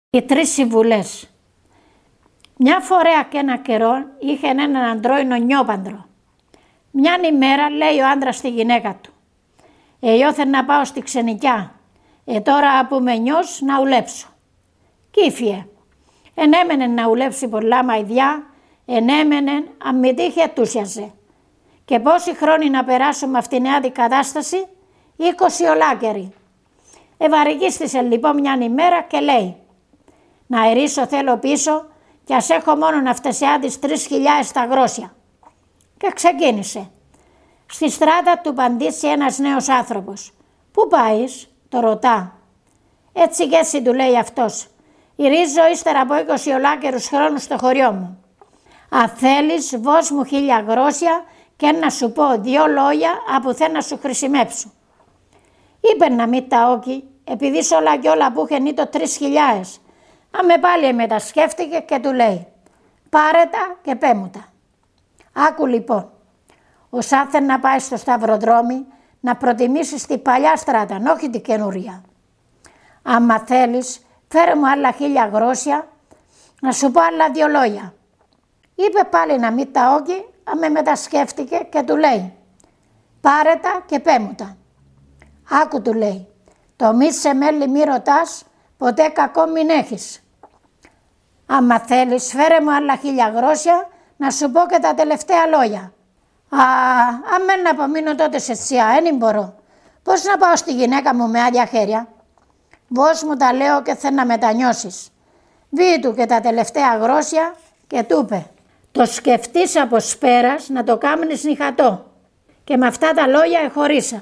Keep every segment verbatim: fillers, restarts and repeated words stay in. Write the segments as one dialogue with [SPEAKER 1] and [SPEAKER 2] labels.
[SPEAKER 1] Οι τρεις συμβουλές. Μια φορά και ένα καιρό είχε έναν αντρόινο νιόπαντρο. Μιαν ημέρα λέει ο άντρας στη γυναίκα του: «Εγιώθεν να πάω στη ξενικιά, ε τώρα που με νιώσ να ουλέψω». Κύφιε. Ενέμενε να ουλέψει πολλά μαϊδιά, ενέμενε αν μη τύχει ετούσιαζε. Και πόσοι χρόνοι να περάσουν με αυτήν την άδη κατάσταση? είκοσι ολάκεροι. Ευαρικίστησε λοιπόν μιαν ημέρα και λέει: «Να ερίσω θέλω πίσω κι ας έχω μόνον αυτές οι άδεις τρεις χιλιάδες τα γρόσια». Και ξεκίνησε. Στη στράτα του παντήσει ένας νέος άνθρωπος. «Πού πάεις?» το ρωτά. «Έτσι και έτσι», του λέει αυτός. «Ηρίζω ύστερα από είκοσι ολάκερους χρόνους στο χωριό μου. Αν θέλεις βώς μου χίλια γρόσια και να σου πω δυο λόγια από θε να σου χρησιμέψω». Είπε να μην τα όκει, επειδή σ' όλα κι όλα που είχεν το τρεις χιλιάδες. Αμε πάλι μετασκέφτηκε και του λέει: «Πάρε τα και πέ μου τα». Άκου λοιπόν, ως άθε να πάει στο σταυροδρόμι να προτιμήσεις τη παλιά στράτα, όχι την καινούρια. Άμα θέλεις, φέρε μου άλλα χίλια γρόσια, να σου πω άλλα δυο λόγια. Είπε πάλι να μην τα όκει, αμε μετασκέφτηκε και του λέει: «Πάρε τα και πέ μου τα». Άκου, του λέει, το μη σε μέλη μη ρωτάς, ποτέ κακό μην έχεις. Άμα θέλεις, φέρε μου άλλα χίλια γρόσια, να σου πω και τα τελευταία λόγια. «Α, αμέν να απομείνω τότε σε τσιά, δεν μπορώ. Πώς να πάω στη γυναίκα μου με άδεια χέρια?» «Βώς μου τα λέω και θε να μετανιώσεις». Βήει του και τα τελευταία γρόσια και του είπε: «Το σκεφτείς από σπέρας να το κάμνεις νυχατό». Και με αυτά τα λόγια εχωρίσα.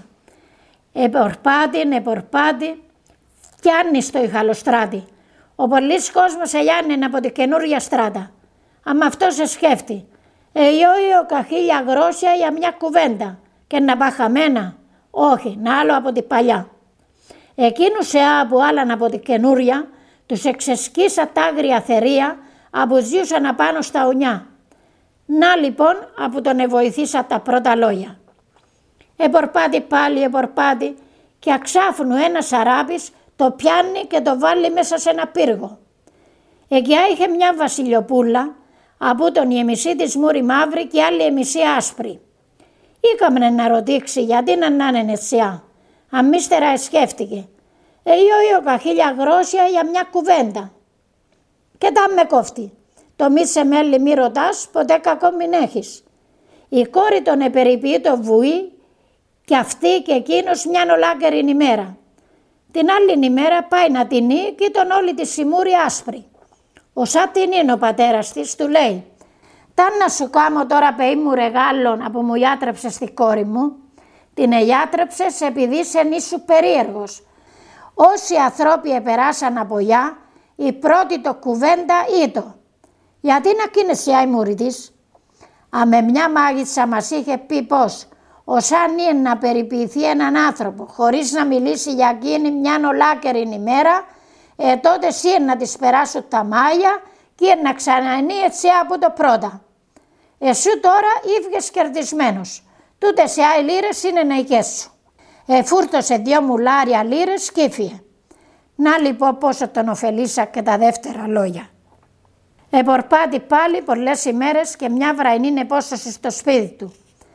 [SPEAKER 1] Επορπάτη, επορπάτη, φτιάνει στο ηχαλοστράτη. Ο πολλής κόσμος ελιάνει από τη καινούργια στράτα. Αμα αυτό σε σκέφτει. Εγιώιο καχίλια γρόσια για μια κουβέντα και να πά χαμένα. Όχι, να άλλο από την παλιά. Εκείνους εά που άλλαν από τη καινούρια, τους εξεσκίσα τ' άγρια θερία, που ζούσαν απάνω στα ουνιά. Να λοιπόν από τον εβοηθήσα τα πρώτα λόγια. Επορπάτη πάλι, επορπάτη, και αξάφνου ένας αράπης το πιάνει και το βάλει μέσα σε ένα πύργο. Εκεί είχε μια βασιλιοπούλα, από τον η εμισή της μούρη μαύρη και άλλη εμισή άσπρη. Ήκαμνε να ρωτήξει γιατί να είναι ετσιά. Αμύστερα εσκέφτηκε. «Εγιώιο καχίλια γρόσια για μια κουβέντα». «Και τα με κόφτει. Το μη σε μέλη μη ρωτάς, ποτέ κακό μην έχεις». Η κόρη τον επεριποιεί το βουή και αυτή και εκείνος μιαν ολάκερη ημέρα. Την άλλη ημέρα πάει να τεινεί και ήταν όλη τη σιμούρη άσπρη. Όσα την είναι ο πατέρας της, του λέει: «Ταν να σου κάμω τώρα πεή μου ρεγάλων από μου ιάτρεψες τη κόρη μου». «Την εγιάτρεψες επειδή σε νήσου περίεργος. Όσοι ανθρώποι επεράσαν από γιά, η πρώτη το κουβέντα ήτο. Γιατί να κίνεσαι η μούρη της?» Αμε μια μάγισσα μας είχε πει πως όσαν είναι να περιποιηθεί έναν άνθρωπο χωρίς να μιλήσει για εκείνη μιαν ολάκερη ημέρα, ε, τότε εσύ να της περάσουν τα μάγια και να ξανανεί έτσι από το πρώτα. Εσύ τώρα ήφγες κερδισμένος. Τούτες οι άλλοι λίρες είναι ναϊκές σου. Ε, φούρτωσε δυο μουλάρια λίρες και ήφυγε. Να λοιπόν πόσο τον ωφελήσα και τα δεύτερα λόγια. Επορπάτη πάλι πολλές ημέρες και μια βραϊνή επόσταση στο σπίτι του.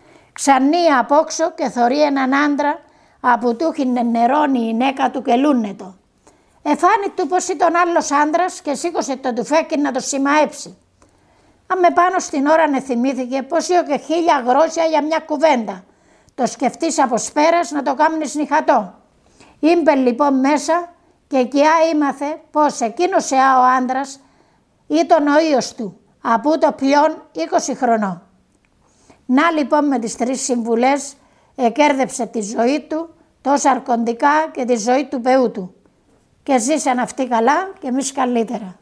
[SPEAKER 1] Ξανεί απόξω και θωρεί έναν άντρα από του είχε νερώνει η νέκα του και λούνετο. Εφάνει του πως ήταν άλλος άντρας και σήκωσε το τουφέκι να το σημαέψει. Αμε πάνω στην ώρα ne θυμήθηκε πως είχε και χίλια γρόσια για μια κουβέντα. Το σκεφτείς από σπέρας να το κάμνεις νυχατό. Ήμπε λοιπόν μέσα και εκεί ήμαθε πως εκείνος εά ο άντρας ήταν ο ίος του, από το πλέον είκοσι χρονών. Να λοιπόν με τις τρεις συμβουλές εκέρδεψε τη ζωή του, τόσο αρκοντικά και τη ζωή του παιού του. Και ζήσαν αυτοί καλά και εμείς καλύτερα.